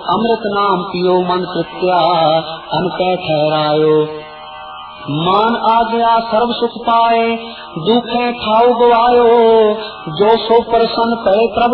अमृत नाम पियो मन तृप्त्या अनकै ठहरायो। मान आ गया सर्व सुख पाए दुखे ठाऊ गवायो। जो सो प्रसन्न पै प्रभ